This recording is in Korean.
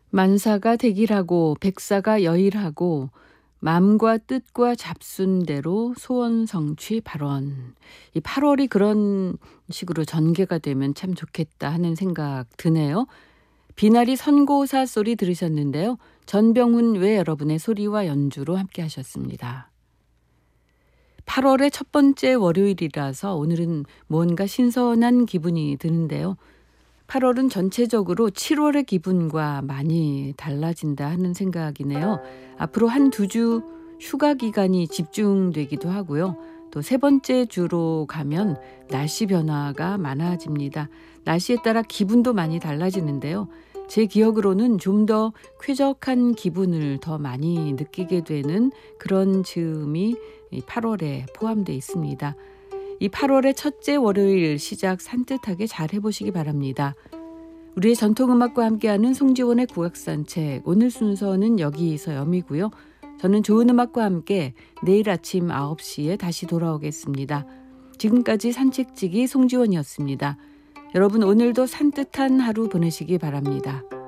만사가 대길하고 백사가 여일하고 맘과 뜻과 잡순대로 소원 성취 발원. 이 8월이 그런 식으로 전개가 되면 참 좋겠다 하는 생각 드네요. 비나리 선고사 소리 들으셨는데요. 전병훈 외 여러분의 소리와 연주로 함께 하셨습니다. 8월의 첫 번째 월요일이라서 오늘은 뭔가 신선한 기분이 드는데요. 8월은 전체적으로 7월의 기분과 많이 달라진다 하는 생각이네요. 앞으로 한 2주 휴가 기간이 집중되기도 하고요. 또 세 번째 주로 가면 날씨 변화가 많아집니다. 날씨에 따라 기분도 많이 달라지는데요. 제 기억으로는 좀 더 쾌적한 기분을 더 많이 느끼게 되는 그런 즈음이 8월에 포함되어 있습니다. 이 8월의 첫째 월요일 시작 산뜻하게 잘 해보시기 바랍니다. 우리의 전통음악과 함께하는 송지원의 국악산책, 오늘 순서는 여기서 여미고요. 저는 좋은 음악과 함께 내일 아침 9시에 다시 돌아오겠습니다. 지금까지 산책지기 송지원이었습니다. 여러분 오늘도 산뜻한 하루 보내시기 바랍니다.